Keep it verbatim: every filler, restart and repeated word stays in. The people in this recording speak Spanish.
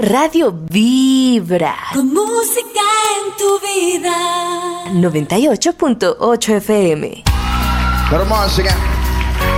radio vibra. Con música en tu vida. noventa y ocho punto ocho F M. Pero más, again.